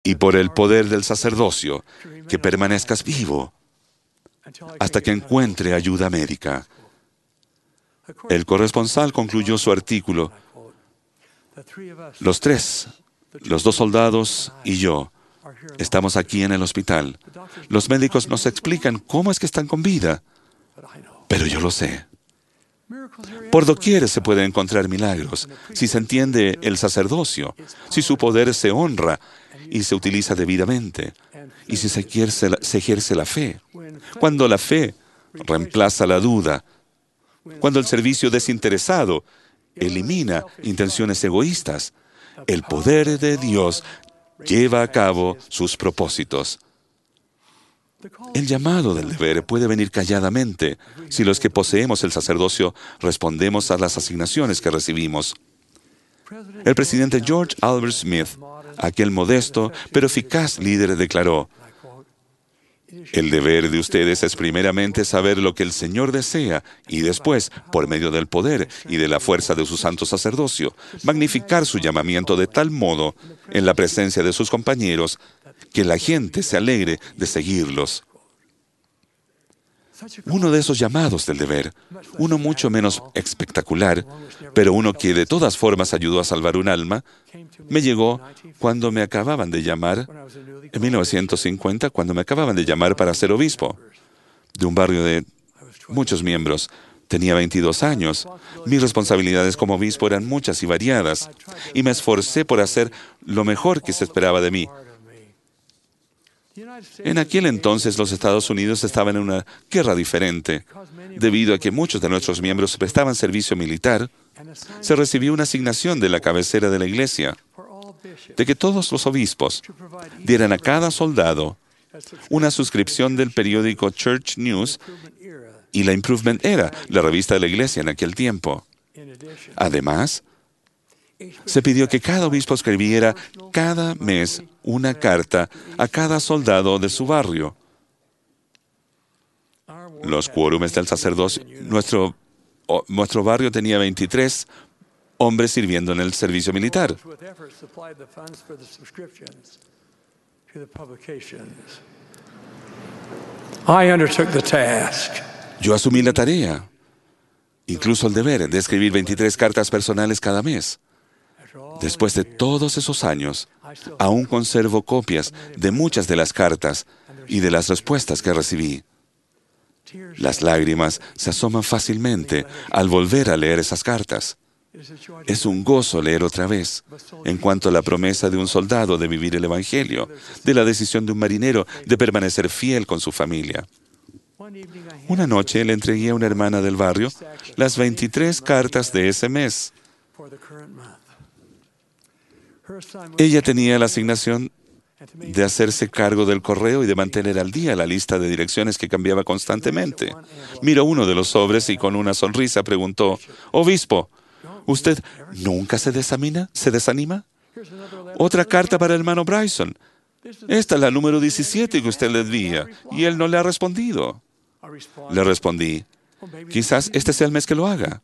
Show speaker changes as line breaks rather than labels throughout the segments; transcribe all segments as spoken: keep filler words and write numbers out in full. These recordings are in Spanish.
y por el poder del sacerdocio, que permanezcas vivo hasta que encuentre ayuda médica. El corresponsal concluyó su artículo: los tres, los dos soldados y yo, estamos aquí en el hospital. Los médicos nos explican cómo es que están con vida, pero yo lo sé. Por doquier se pueden encontrar milagros si se entiende el sacerdocio, si su poder se honra y se utiliza debidamente, y si se ejerce la, se ejerce la fe. Cuando la fe reemplaza la duda, cuando el servicio desinteresado elimina intenciones egoístas, el poder de Dios lleva a cabo sus propósitos. El llamado del deber puede venir calladamente si los que poseemos el sacerdocio respondemos a las asignaciones que recibimos. El presidente George Albert Smith, aquel modesto pero eficaz líder, declaró: el deber de ustedes es primeramente saber lo que el Señor desea y después, por medio del poder y de la fuerza de su santo sacerdocio, magnificar su llamamiento de tal modo en la presencia de sus compañeros que la gente se alegre de seguirlos. Uno de esos llamados del deber, uno mucho menos espectacular, pero uno que de todas formas ayudó a salvar un alma, me llegó cuando me acababan de llamar, en mil novecientos cincuenta, cuando me acababan de llamar para ser obispo de un barrio de muchos miembros. Tenía veintidós años. Mis responsabilidades como obispo eran muchas y variadas, y me esforcé por hacer lo mejor que se esperaba de mí. En aquel entonces los Estados Unidos estaban en una guerra diferente. Debido a que muchos de nuestros miembros prestaban servicio militar, se recibió una asignación de la cabecera de la iglesia de que todos los obispos dieran a cada soldado una suscripción del periódico Church News y la Improvement Era, la revista de la iglesia en aquel tiempo. Además, se pidió que cada obispo escribiera cada mes una carta a cada soldado de su barrio. Los quórumes del sacerdocio, nuestro, oh, nuestro barrio tenía veintitrés hombres sirviendo en el servicio militar. Yo asumí la tarea, incluso el deber, de escribir veintitrés cartas personales cada mes. Después de todos esos años, aún conservo copias de muchas de las cartas y de las respuestas que recibí. Las lágrimas se asoman fácilmente al volver a leer esas cartas. Es un gozo leer otra vez en cuanto a la promesa de un soldado de vivir el Evangelio, de la decisión de un marinero de permanecer fiel con su familia. Una noche le entregué a una hermana del barrio las veintitrés cartas de ese mes. Ella tenía la asignación de hacerse cargo del correo y de mantener al día la lista de direcciones que cambiaba constantemente. Miró uno de los sobres y con una sonrisa preguntó: «Obispo, ¿usted nunca se desanima? ¿Se desanima? Otra carta para el hermano Bryson. Esta es la número diecisiete que usted le envía y él no le ha respondido». Le respondí: «Quizás este sea el mes que lo haga».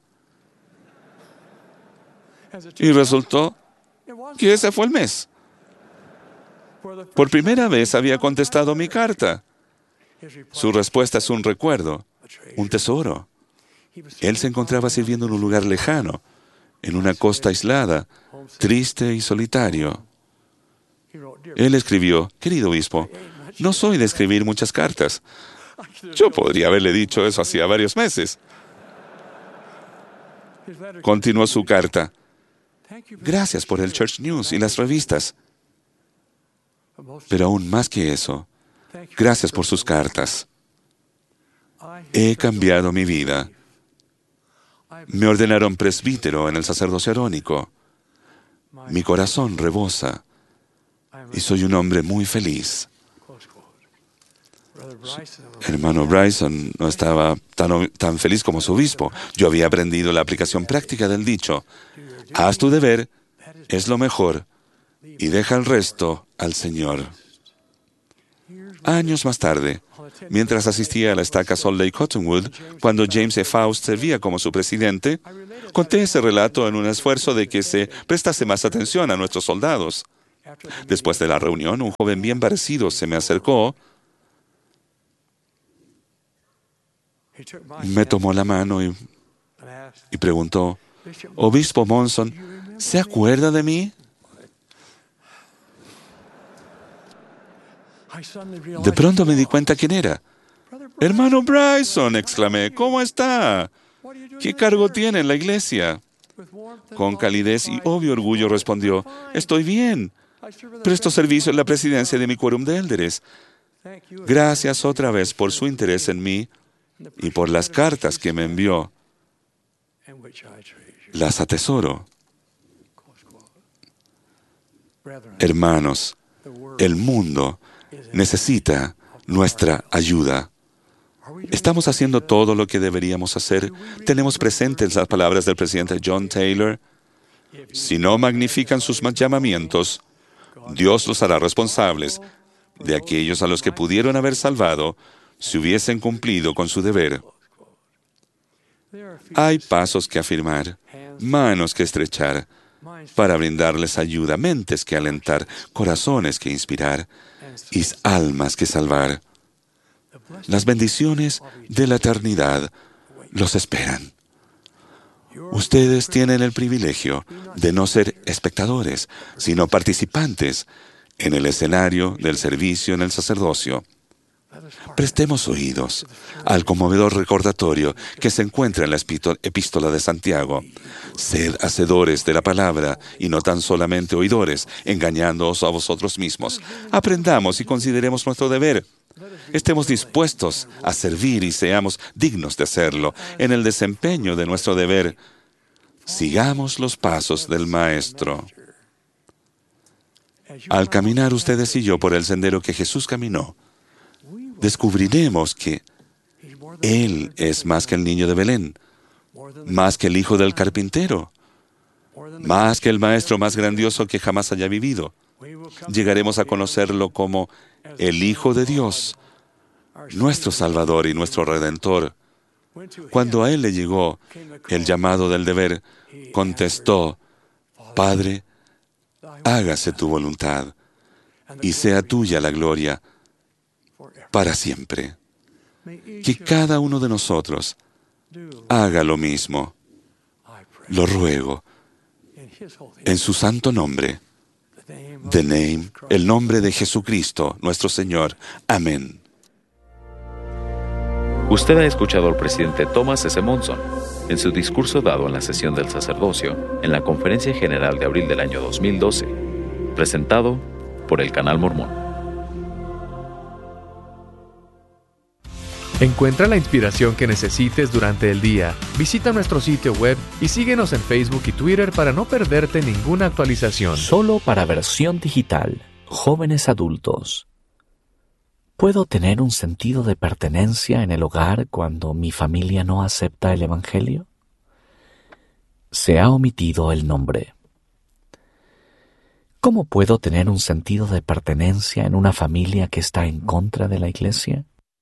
Y resultó que ese fue el mes. Por primera vez había contestado mi carta. Su respuesta es un recuerdo, un tesoro. Él se encontraba sirviendo en un lugar lejano, en una costa aislada, triste y solitario. Él escribió: «Querido obispo, no soy de escribir muchas cartas». Yo podría haberle dicho eso hacía varios meses. Continuó su carta: «Gracias por el Church News y las revistas. Pero aún más que eso, gracias por sus cartas. He cambiado mi vida. Me ordenaron presbítero en el sacerdocio arónico. Mi corazón rebosa y soy un hombre muy feliz». Hermano Bryson no estaba tan, tan feliz como su obispo. Yo había aprendido la aplicación práctica del dicho: «Haz tu deber, es lo mejor, y deja el resto al Señor». Años más tarde, mientras asistía a la estaca Salt Lake Cottonwood, cuando James E. Faust servía como su presidente, conté ese relato en un esfuerzo de que se prestase más atención a nuestros soldados. Después de la reunión, un joven bien parecido se me acercó, me tomó la mano y, y preguntó, Obispo Monson, ¿se acuerda de mí? De pronto me di cuenta quién era. Hermano Bryson, exclamé, ¿cómo está? ¿Qué cargo tiene en la iglesia? Con calidez y obvio orgullo respondió, estoy bien. Presto servicio en la presidencia de mi quórum de élderes. Gracias otra vez por su interés en mí y por las cartas que me envió. Las atesoro. Hermanos, el mundo necesita nuestra ayuda. ¿Estamos haciendo todo lo que deberíamos hacer? ¿Tenemos presentes las palabras del presidente John Taylor? Si no magnifican sus llamamientos, Dios los hará responsables de aquellos a los que pudieron haber salvado si hubiesen cumplido con su deber. Hay pasos que afirmar, manos que estrechar, para brindarles ayuda, mentes que alentar, corazones que inspirar y almas que salvar. Las bendiciones de la eternidad los esperan. Ustedes tienen el privilegio de no ser espectadores, sino participantes en el escenario del servicio en el sacerdocio. Prestemos oídos al conmovedor recordatorio que se encuentra en la epístola de Santiago. Sed hacedores de la palabra y no tan solamente oidores, engañándoos a vosotros mismos. Aprendamos y consideremos nuestro deber. Estemos dispuestos a servir y seamos dignos de hacerlo en el desempeño de nuestro deber. Sigamos los pasos del Maestro. Al caminar ustedes y yo por el sendero que Jesús caminó, descubriremos que Él es más que el niño de Belén, más que el hijo del carpintero, más que el maestro más grandioso que jamás haya vivido. Llegaremos a conocerlo como el Hijo de Dios, nuestro Salvador y nuestro Redentor. Cuando a Él le llegó el llamado del deber, contestó, Padre, hágase tu voluntad y sea tuya la gloria para siempre. Que cada uno de nosotros haga lo mismo. Lo ruego en su santo nombre. The name, el nombre de Jesucristo, nuestro Señor. Amén.
Usted ha escuchado al presidente Thomas S. Monson en su discurso dado en la sesión del sacerdocio en la Conferencia General de abril del año dos mil doce, presentado por el Canal Mormón.
Encuentra la inspiración que necesites durante el día. Visita nuestro sitio web y síguenos en Facebook y Twitter para no perderte ninguna actualización.
Solo para versión digital, jóvenes adultos. ¿Puedo tener un sentido de pertenencia en el hogar cuando mi familia no acepta el Evangelio? Se ha omitido el nombre. ¿Cómo puedo tener un sentido de pertenencia en una familia que está en contra de la Iglesia?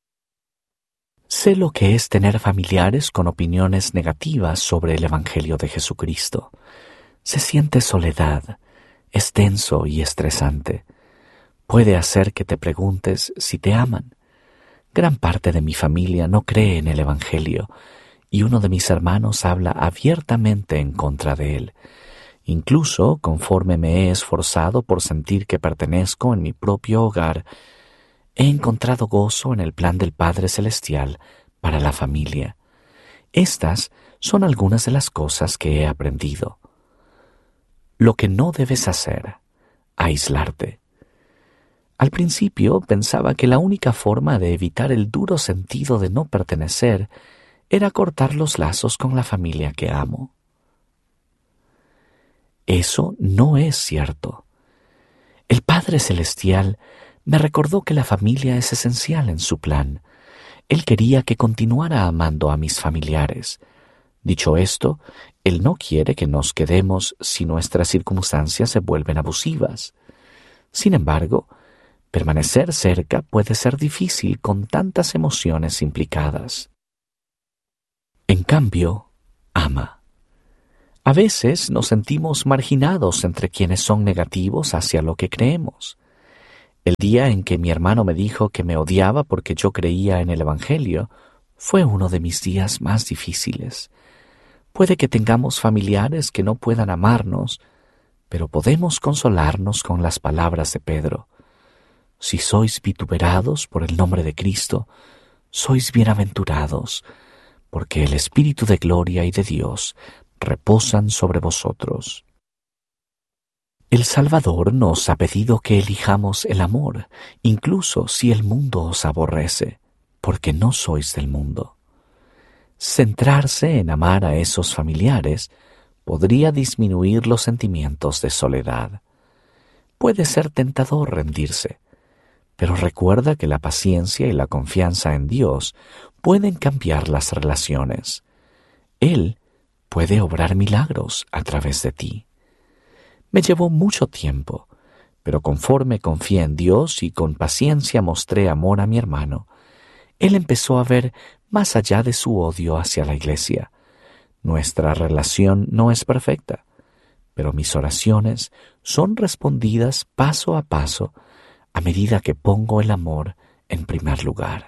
Sé lo que es tener familiares con opiniones negativas sobre el Evangelio de Jesucristo. Se siente soledad, es tenso y estresante. Puede hacer que te preguntes si te aman. Gran parte de mi familia no cree en el Evangelio y uno de mis hermanos habla abiertamente en contra de él. Incluso, conforme me he esforzado por sentir que pertenezco en mi propio hogar, he encontrado gozo en el plan del Padre Celestial para la familia. Estas son algunas de las cosas que he aprendido. Lo que no debes hacer: aislarte. Al principio pensaba que la única forma de evitar el duro sentido de no pertenecer era cortar los lazos con la familia que amo. Eso no es cierto. El Padre Celestial me recordó que la familia es esencial en su plan. Él quería que continuara amando a mis familiares. Dicho esto, Él no quiere que nos quedemos si nuestras circunstancias se vuelven abusivas. Sin embargo, permanecer cerca puede ser difícil con tantas emociones implicadas. En cambio, ama. A veces nos sentimos marginados entre quienes son negativos hacia lo que creemos. El día en que mi hermano me dijo que me odiaba porque yo creía en el Evangelio fue uno de mis días más difíciles. Puede que tengamos familiares que no puedan amarnos, pero podemos consolarnos con las palabras de Pedro. Si sois vituperados por el nombre de Cristo, sois bienaventurados, porque el Espíritu de gloria y de Dios reposan sobre vosotros. El Salvador nos ha pedido que elijamos el amor, incluso si el mundo os aborrece, porque no sois del mundo. Centrarse en amar a esos familiares podría disminuir los sentimientos de soledad. Puede ser tentador rendirse, pero recuerda que la paciencia y la confianza en Dios pueden cambiar las relaciones. Él puede obrar milagros a través de ti. Me llevó mucho tiempo, pero conforme confié en Dios y con paciencia mostré amor a mi hermano, él empezó a ver más allá de su odio hacia la iglesia. Nuestra relación no es perfecta, pero mis oraciones son respondidas paso a paso a medida que pongo el amor en primer lugar.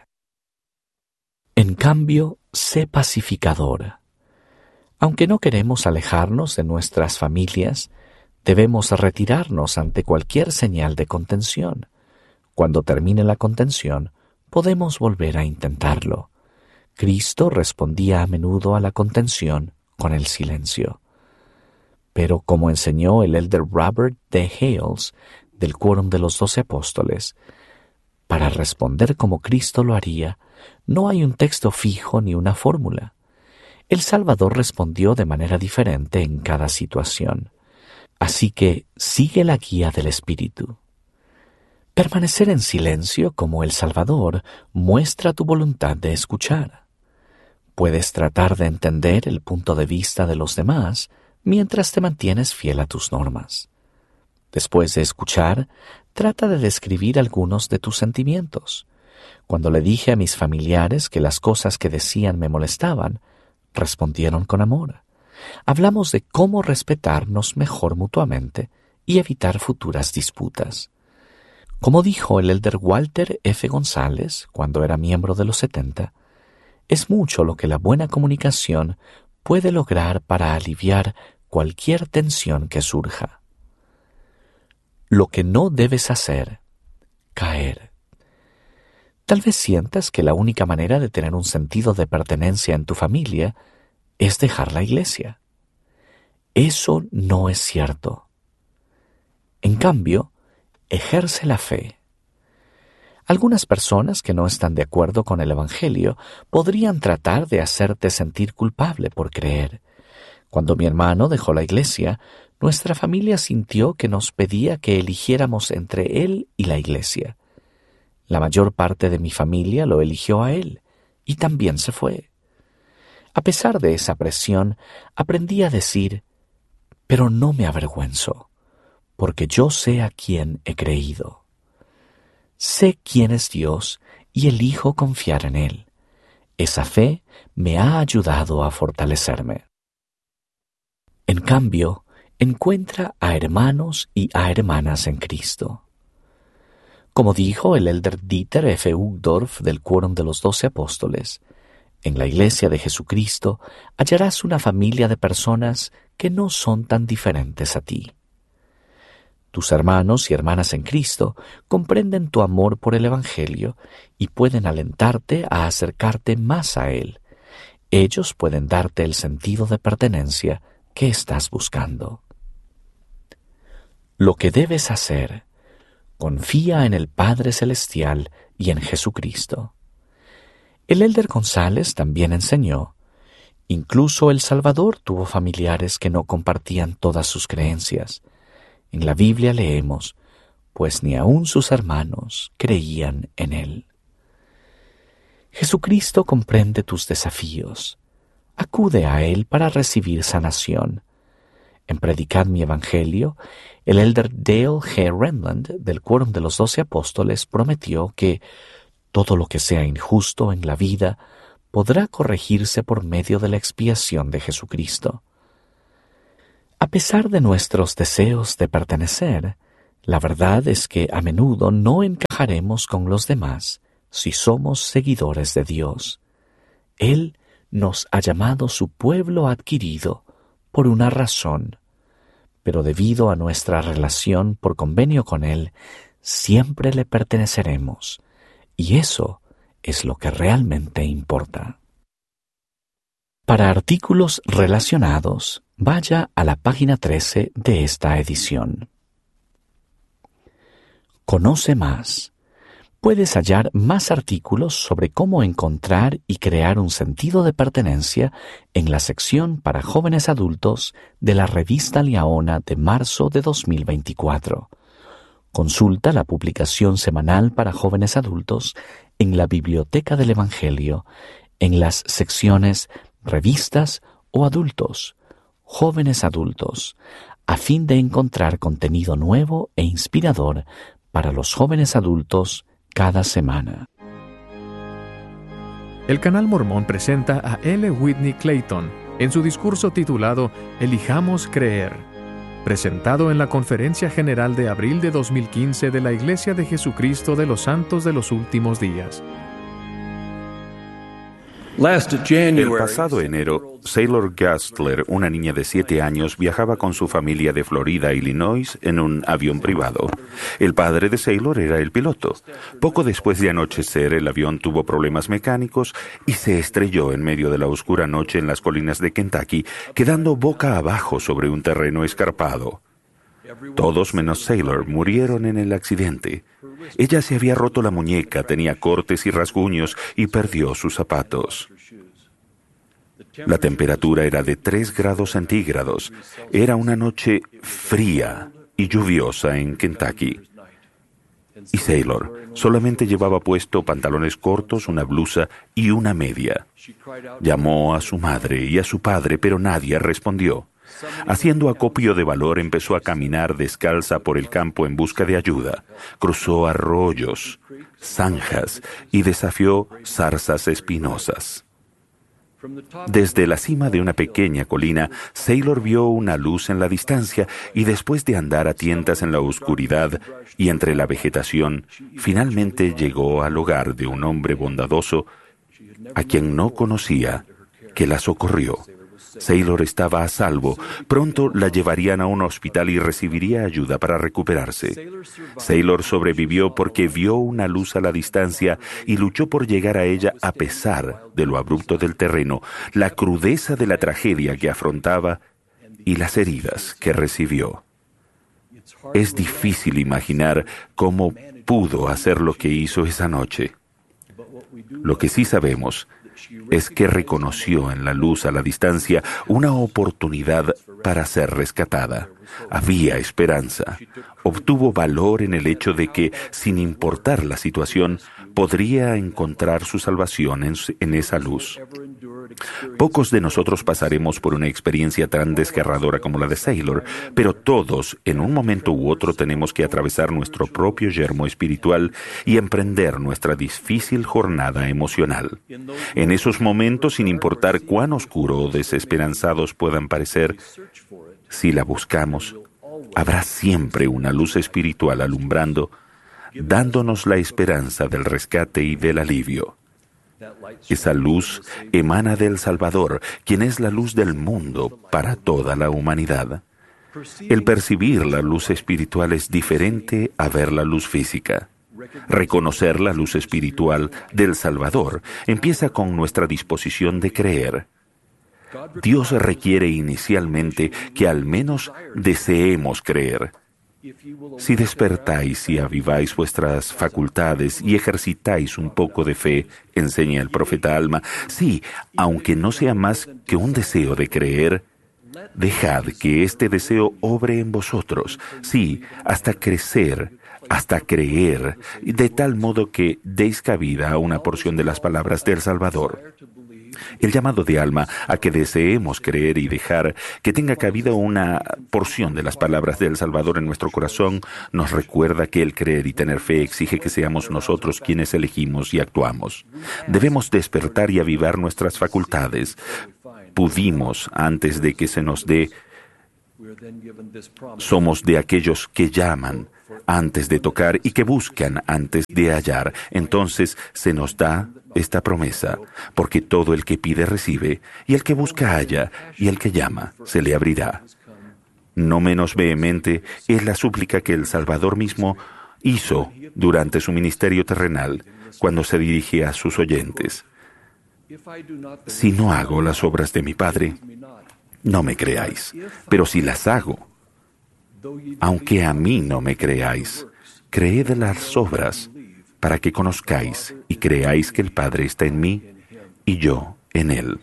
En cambio, sé pacificador. Aunque no queremos alejarnos de nuestras familias, debemos retirarnos ante cualquier señal de contención. Cuando termine la contención, podemos volver a intentarlo. Cristo respondía a menudo a la contención con el silencio. Pero como enseñó el elder Robert D. Hales del Quórum de los Doce Apóstoles, para responder como Cristo lo haría, no hay un texto fijo ni una fórmula. El Salvador respondió de manera diferente en cada situación. Así que sigue la guía del Espíritu. Permanecer en silencio como el Salvador muestra tu voluntad de escuchar. Puedes tratar de entender el punto de vista de los demás mientras te mantienes fiel a tus normas. Después de escuchar, trata de describir algunos de tus sentimientos. Cuando le dije a mis familiares que las cosas que decían me molestaban, respondieron con amor. Hablamos de cómo respetarnos mejor mutuamente y evitar futuras disputas. Como dijo el elder Walter F. González cuando era miembro de los setenta, es mucho lo que la buena comunicación puede lograr para aliviar cualquier tensión que surja. Lo que no debes hacer, caer. Tal vez sientas que la única manera de tener un sentido de pertenencia en tu familia es dejar la iglesia. Eso no es cierto. En cambio, ejerce la fe. Algunas personas que no están de acuerdo con el Evangelio podrían tratar de hacerte sentir culpable por creer. Cuando mi hermano dejó la iglesia, nuestra familia sintió que nos pedía que eligiéramos entre él y la iglesia. La mayor parte de mi familia lo eligió a él, y también se fue. A pesar de esa presión, aprendí a decir, pero no me avergüenzo, porque yo sé a quién he creído. Sé quién es Dios y elijo confiar en Él. Esa fe me ha ayudado a fortalecerme. En cambio, encuentra a hermanos y a hermanas en Cristo. Como dijo el elder Dieter F. Uchtdorf del Quórum de los Doce Apóstoles, en la Iglesia de Jesucristo hallarás una familia de personas que no son tan diferentes a ti. Tus hermanos y hermanas en Cristo comprenden tu amor por el Evangelio y pueden alentarte a acercarte más a Él. Ellos pueden darte el sentido de pertenencia que estás buscando. Lo que debes hacer, confía en el Padre Celestial y en Jesucristo. El elder González también enseñó, incluso el Salvador tuvo familiares que no compartían todas sus creencias. En la Biblia leemos, pues ni aun sus hermanos creían en Él. Jesucristo comprende tus desafíos. Acude a Él para recibir sanación. En Predicar mi Evangelio, el elder Dale G. Renland del Quórum de los Doce Apóstoles prometió que todo lo que sea injusto en la vida podrá corregirse por medio de la expiación de Jesucristo. A pesar de nuestros deseos de pertenecer, la verdad es que a menudo no encajaremos con los demás si somos seguidores de Dios. Él nos ha llamado su pueblo adquirido por una razón, pero debido a nuestra relación por convenio con Él, siempre le perteneceremos, y eso es lo que realmente importa. Para artículos relacionados, vaya a la página trece de esta edición. Conoce más. Puedes hallar más artículos sobre cómo encontrar y crear un sentido de pertenencia en la sección para jóvenes adultos de la revista Liaona de marzo de dos mil veinticuatro. Consulta la publicación semanal para jóvenes adultos en la Biblioteca del Evangelio, en las secciones Revistas o Adultos, Jóvenes Adultos, a fin de encontrar contenido nuevo e inspirador para los jóvenes adultos cada semana.
El Canal Mormón presenta a L. Whitney Clayton en su discurso titulado Elijamos Creer, presentado en la Conferencia General de abril de dos mil quince de la Iglesia de Jesucristo de los Santos de los Últimos Días.
El pasado enero, Sailor Gastler, una niña de siete años, viajaba con su familia de Florida a Illinois en un avión privado. El padre de Sailor era el piloto. Poco después de anochecer, el avión tuvo problemas mecánicos y se estrelló en medio de la oscura noche en las colinas de Kentucky, quedando boca abajo sobre un terreno escarpado. Todos menos Sailor murieron en el accidente. Ella se había roto la muñeca, tenía cortes y rasguños y perdió sus zapatos. La temperatura era de tres grados centígrados. Era una noche fría y lluviosa en Kentucky. Y Sailor solamente llevaba puesto pantalones cortos, una blusa y una media. Llamó a su madre y a su padre, pero nadie respondió. Haciendo acopio de valor, empezó a caminar descalza por el campo en busca de ayuda. Cruzó arroyos, zanjas y desafió zarzas espinosas. Desde la cima de una pequeña colina, Sailor vio una luz en la distancia y después de andar a tientas en la oscuridad y entre la vegetación, finalmente llegó al hogar de un hombre bondadoso a quien no conocía, que la socorrió. Sailor estaba a salvo. Pronto la llevarían a un hospital y recibiría ayuda para recuperarse. Sailor sobrevivió porque vio una luz a la distancia y luchó por llegar a ella a pesar de lo abrupto del terreno, la crudeza de la tragedia que afrontaba y las heridas que recibió. Es difícil imaginar cómo pudo hacer lo que hizo esa noche. Lo que sí sabemos es que reconoció en la luz a la distancia una oportunidad para ser rescatada. Había esperanza. Obtuvo valor en el hecho de que, sin importar la situación, podría encontrar su salvación en, en esa luz. Pocos de nosotros pasaremos por una experiencia tan desgarradora como la de Sailor, pero todos, en un momento u otro, tenemos que atravesar nuestro propio yermo espiritual y emprender nuestra difícil jornada emocional. En esos momentos, sin importar cuán oscuro o desesperanzados puedan parecer, si la buscamos, habrá siempre una luz espiritual alumbrando, dándonos la esperanza del rescate y del alivio. Esa luz emana del Salvador, quien es la luz del mundo para toda la humanidad. El percibir la luz espiritual es diferente a ver la luz física. Reconocer la luz espiritual del Salvador empieza con nuestra disposición de creer. Dios requiere inicialmente que al menos deseemos creer. Si despertáis y aviváis vuestras facultades y ejercitáis un poco de fe, enseña el profeta Alma, sí, aunque no sea más que un deseo de creer, dejad que este deseo obre en vosotros, sí, hasta crecer, hasta creer, de tal modo que deis cabida a una porción de las palabras del Salvador. El llamado de Alma a que deseemos creer y dejar que tenga cabida una porción de las palabras del Salvador en nuestro corazón nos recuerda que el creer y tener fe exige que seamos nosotros quienes elegimos y actuamos. Debemos despertar y avivar nuestras facultades. Pudimos, antes de que se nos dé, Somos de aquellos que llaman antes de tocar y que buscan antes de hallar. Entonces se nos da esta promesa, porque todo el que pide recibe, y el que busca halla, y el que llama se le abrirá. No menos vehemente es la súplica que el Salvador mismo hizo durante su ministerio terrenal, cuando se dirigía a sus oyentes. Si no hago las obras de mi Padre, no me creáis, pero si las hago, aunque a mí no me creáis, creed las obras, para que conozcáis y creáis que el Padre está en mí y yo en Él.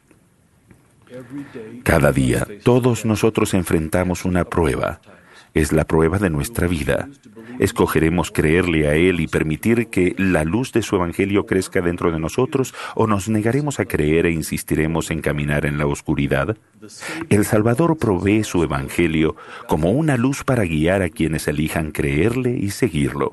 Cada día, todos nosotros enfrentamos una prueba. Es la prueba de nuestra vida. ¿Escogeremos creerle a Él y permitir que la luz de su Evangelio crezca dentro de nosotros, o nos negaremos a creer e insistiremos en caminar en la oscuridad? El Salvador provee su Evangelio como una luz para guiar a quienes elijan creerle y seguirlo.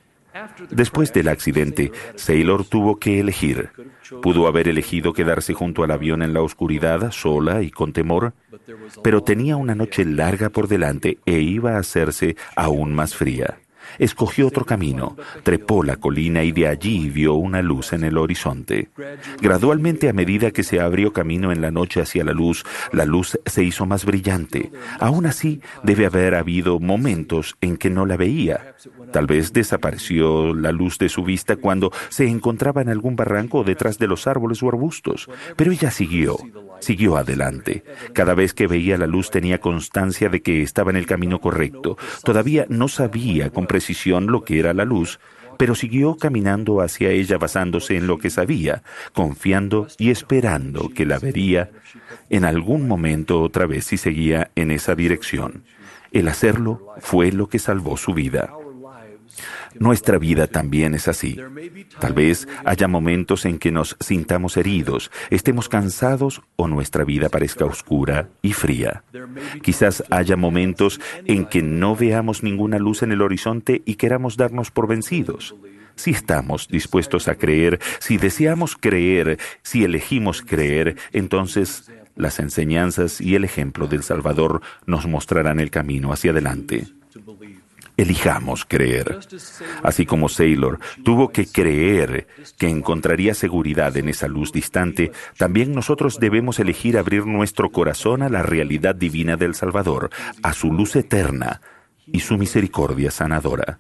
Después del accidente, Saylor tuvo que elegir. Pudo haber elegido quedarse junto al avión en la oscuridad, sola y con temor, pero tenía una noche larga por delante e iba a hacerse aún más fría. Escogió otro camino, trepó la colina y de allí vio una luz en el horizonte. Gradualmente, a medida que se abrió camino en la noche hacia la luz, la luz se hizo más brillante. Aún así, debe haber habido momentos en que no la veía. Tal vez desapareció la luz de su vista cuando se encontraba en algún barranco o detrás de los árboles o arbustos. Pero ella siguió, siguió adelante. Cada vez que veía la luz tenía constancia de que estaba en el camino correcto. Todavía no sabía con precisión lo que era la luz, pero siguió caminando hacia ella basándose en lo que sabía, confiando y esperando que la vería en algún momento otra vez si seguía en esa dirección. El hacerlo fue lo que salvó su vida. Nuestra vida también es así. Tal vez haya momentos en que nos sintamos heridos, estemos cansados o nuestra vida parezca oscura y fría. Quizás haya momentos en que no veamos ninguna luz en el horizonte y queramos darnos por vencidos. Si estamos dispuestos a creer, si deseamos creer, si elegimos creer, entonces las enseñanzas y el ejemplo del Salvador nos mostrarán el camino hacia adelante. Elijamos creer. Así como Saylor tuvo que creer que encontraría seguridad en esa luz distante, también nosotros debemos elegir abrir nuestro corazón a la realidad divina del Salvador, a su luz eterna y su misericordia sanadora.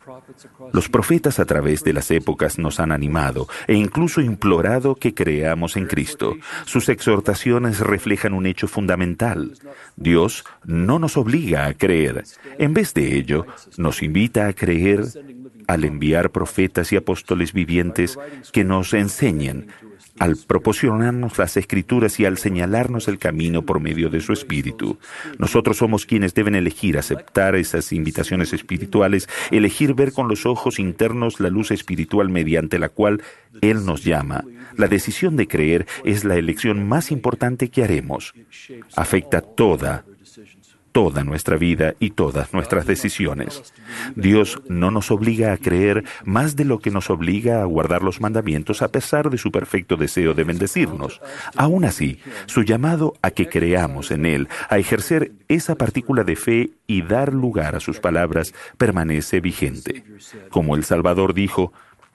Los profetas a través de las épocas nos han animado e incluso implorado que creamos en Cristo. Sus exhortaciones reflejan un hecho fundamental. Dios no nos obliga a creer. En vez de ello, nos invita a creer al enviar profetas y apóstoles vivientes que nos enseñen, al proporcionarnos las Escrituras y al señalarnos el camino por medio de su Espíritu. Nosotros somos quienes deben elegir aceptar esas invitaciones espirituales, elegir ver con los ojos internos la luz espiritual mediante la cual Él nos llama. La decisión de creer es la elección más importante que haremos. Afecta toda toda nuestra vida y todas nuestras decisiones. Dios no nos obliga a creer más de lo que nos obliga a guardar los mandamientos a pesar de su perfecto deseo de bendecirnos. Aún así, su llamado a que creamos en Él, a ejercer esa partícula de fe y dar lugar a sus palabras, permanece vigente. Como el Salvador dijo,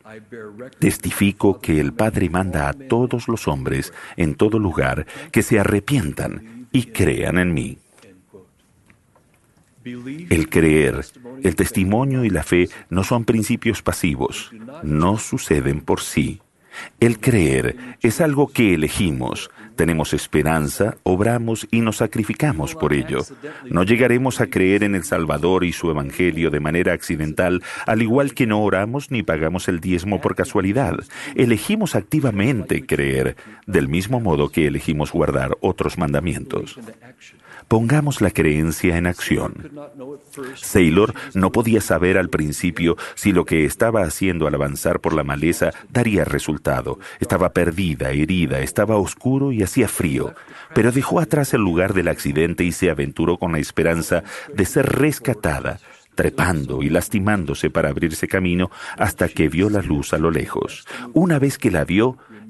testifico que el Padre manda a todos los hombres en todo lugar que se arrepientan y crean en mí. El creer, el testimonio y la fe no son principios pasivos, no suceden por sí. El creer es algo que elegimos, tenemos esperanza, obramos y nos sacrificamos por ello. No llegaremos a creer en el Salvador y su Evangelio de manera accidental, al igual que no oramos ni pagamos el diezmo por casualidad. Elegimos activamente creer, del mismo modo que elegimos guardar otros mandamientos. Pongamos la creencia en acción. Saylor no podía saber al principio si lo que estaba haciendo al avanzar por la maleza daría resultado. Estaba perdida, herida, estaba oscuro y hacía frío, pero dejó atrás el lugar del accidente y se aventuró con la esperanza de ser rescatada, trepando y lastimándose para abrirse camino hasta que vio la luz a lo lejos. Una vez que la vio,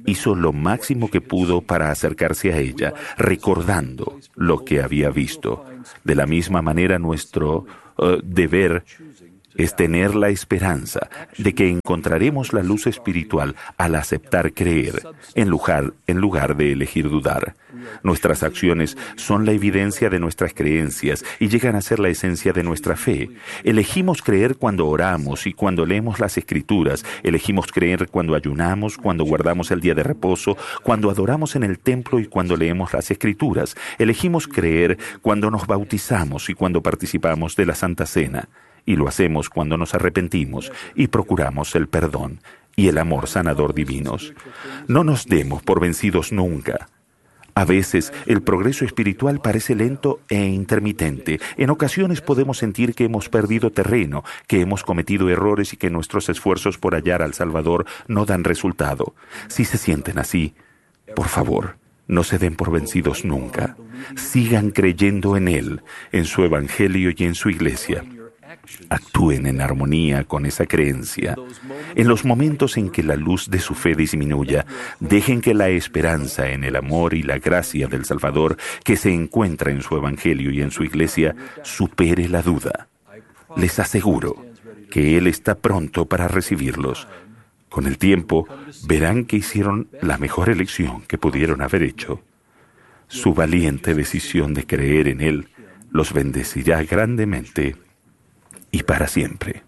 hizo lo máximo que pudo para acercarse a ella, recordando lo que había visto. De la misma manera, nuestro uh, deber es tener la esperanza de que encontraremos la luz espiritual al aceptar creer, en lugar, en lugar de elegir dudar. Nuestras acciones son la evidencia de nuestras creencias y llegan a ser la esencia de nuestra fe. Elegimos creer cuando oramos y cuando leemos las Escrituras. Elegimos creer cuando ayunamos, cuando guardamos el día de reposo, cuando adoramos en el templo y cuando leemos las Escrituras. Elegimos creer cuando nos bautizamos y cuando participamos de la Santa Cena. Y lo hacemos cuando nos arrepentimos y procuramos el perdón y el amor sanador divinos. No nos demos por vencidos nunca. A veces el progreso espiritual parece lento e intermitente. En ocasiones podemos sentir que hemos perdido terreno, que hemos cometido errores y que nuestros esfuerzos por hallar al Salvador no dan resultado. Si se sienten así, por favor, no se den por vencidos nunca. Sigan creyendo en Él, en su Evangelio y en su Iglesia. Actúen en armonía con esa creencia. En los momentos en que la luz de su fe disminuya, dejen que la esperanza en el amor y la gracia del Salvador que se encuentra en su Evangelio y en su Iglesia supere la duda. Les aseguro que Él está pronto para recibirlos. Con el tiempo, verán que hicieron la mejor elección que pudieron haber hecho. Su valiente decisión de creer en Él los bendecirá grandemente y para siempre.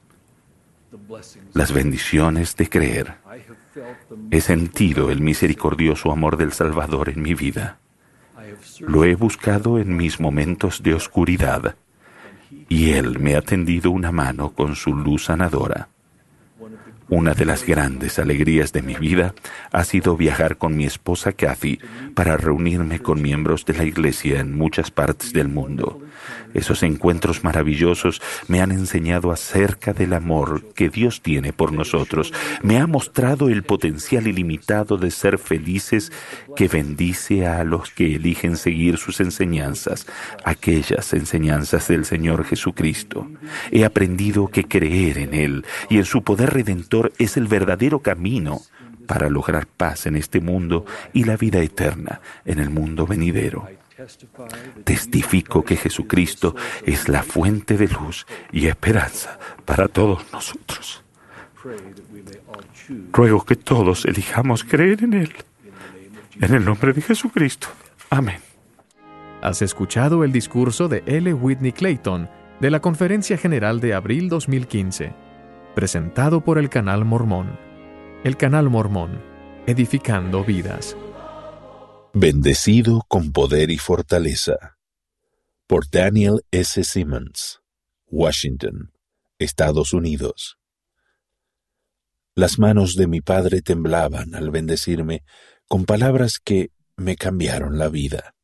Las bendiciones de creer. He sentido el misericordioso amor del Salvador en mi vida. Lo he buscado en mis momentos de oscuridad y Él me ha tendido una mano con su luz sanadora. Una de las grandes alegrías de mi vida ha sido viajar con mi esposa Kathy para reunirme con miembros de la Iglesia en muchas partes del mundo. Esos encuentros maravillosos me han enseñado acerca del amor que Dios tiene por nosotros. Me ha mostrado el potencial ilimitado de ser felices que bendice a los que eligen seguir sus enseñanzas, aquellas enseñanzas del Señor Jesucristo. He aprendido que creer en Él y en su poder redentor es el verdadero camino para lograr paz en este mundo y la vida eterna en el mundo venidero. Testifico que Jesucristo es la fuente de luz y esperanza para todos nosotros. Ruego que todos elijamos creer en Él. En el nombre de Jesucristo. Amén.
Has escuchado el discurso de L. Whitney Clayton de la Conferencia General de abril dos mil quince, presentado por el Canal Mormón. El Canal Mormón, edificando vidas.
Bendecido con poder y fortaleza. Por Daniel S. Simmons, Washington, Estados Unidos. Las manos de mi padre temblaban al bendecirme con palabras que me cambiaron la vida.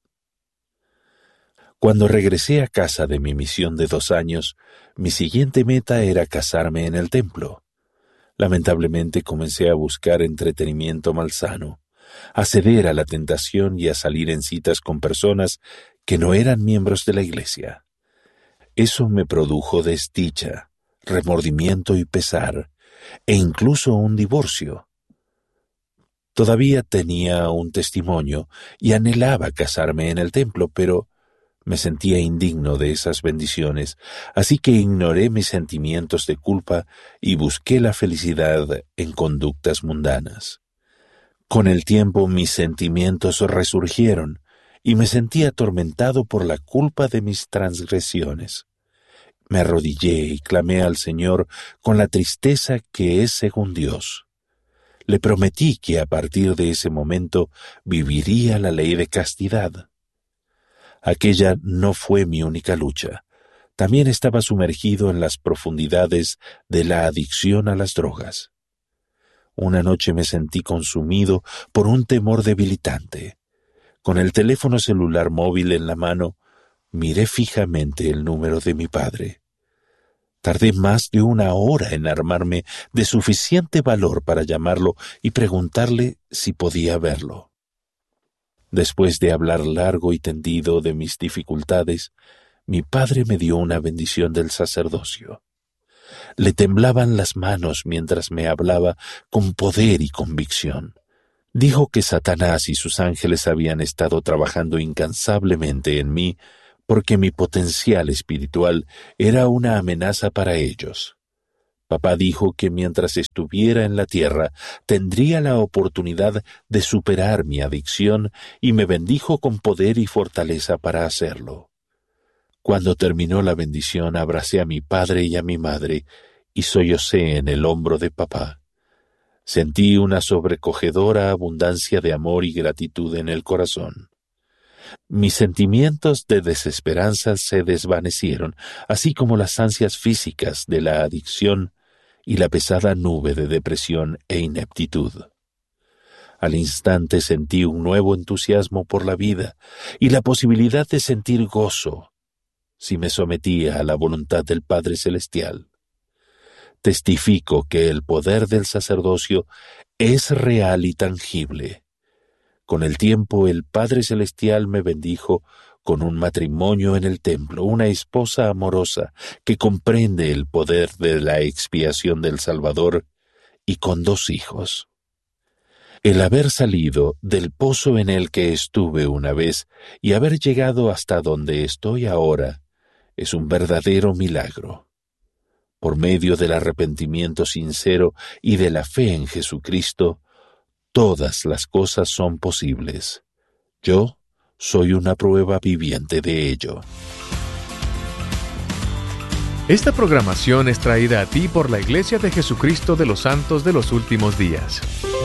Cuando regresé a casa de mi misión de dos años, mi siguiente meta era casarme en el templo. Lamentablemente comencé a buscar entretenimiento malsano, a ceder a la tentación y a salir en citas con personas que no eran miembros de la iglesia. Eso me produjo desdicha, remordimiento y pesar, e incluso un divorcio. Todavía tenía un testimonio y anhelaba casarme en el templo, pero me sentía indigno de esas bendiciones, así que ignoré mis sentimientos de culpa y busqué la felicidad en conductas mundanas. Con el tiempo mis sentimientos resurgieron y me sentí atormentado por la culpa de mis transgresiones. Me arrodillé y clamé al Señor con la tristeza que es según Dios. Le prometí que a partir de ese momento viviría la ley de castidad. Aquella no fue mi única lucha. También estaba sumergido en las profundidades de la adicción a las drogas. Una noche me sentí consumido por un temor debilitante. Con el teléfono celular móvil en la mano, miré fijamente el número de mi padre. Tardé más de una hora en armarme de suficiente valor para llamarlo y preguntarle si podía verlo. Después de hablar largo y tendido de mis dificultades, mi padre me dio una bendición del sacerdocio. Le temblaban las manos mientras me hablaba con poder y convicción. Dijo que Satanás y sus ángeles habían estado trabajando incansablemente en mí porque mi potencial espiritual era una amenaza para ellos. Papá dijo que mientras estuviera en la tierra tendría la oportunidad de superar mi adicción y me bendijo con poder y fortaleza para hacerlo. Cuando terminó la bendición abracé a mi padre y a mi madre y sollocé en el hombro de papá. Sentí una sobrecogedora abundancia de amor y gratitud en el corazón. Mis sentimientos de desesperanza se desvanecieron, así como las ansias físicas de la adicción y la pesada nube de depresión e ineptitud. Al instante sentí un nuevo entusiasmo por la vida y la posibilidad de sentir gozo si me sometía a la voluntad del Padre Celestial. Testifico que el poder del sacerdocio es real y tangible. Con el tiempo el Padre Celestial me bendijo con un matrimonio en el templo, una esposa amorosa que comprende el poder de la expiación del Salvador y con dos hijos. El haber salido del pozo en el que estuve una vez y haber llegado hasta donde estoy ahora es un verdadero milagro. Por medio del arrepentimiento sincero y de la fe en Jesucristo, todas las cosas son posibles. Yo soy una prueba viviente de ello.
Esta programación es traída a ti por la Iglesia de Jesucristo de los Santos de los Últimos Días.